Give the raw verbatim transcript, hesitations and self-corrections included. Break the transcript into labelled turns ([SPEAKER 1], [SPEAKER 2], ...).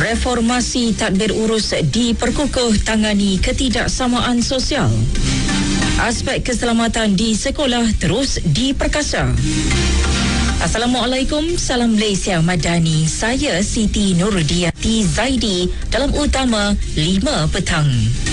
[SPEAKER 1] Reformasi tadbir urus diperkukuh tangani ketidaksamaan sosial. Aspek keselamatan di sekolah terus diperkasa. Assalamualaikum, salam Malaysia Madani. Saya Siti Nurdiati Zaidi dalam utama lima petang.